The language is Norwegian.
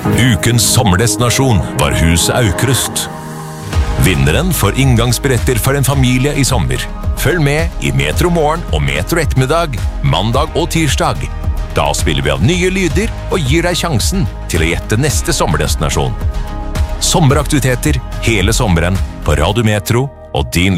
Ukens sommerdestinasjon var Huset Aukrust. Vinneren får inngangsbilletter for en familie i sommer. Følg med i Metro Morgen og Metro Ettermiddag, mandag og tirsdag. Da spiller vi av nye lyder og gir deg sjansen til å gjette neste sommerdestinasjon. Sommeraktiviteter hele sommeren på Radio Metro og din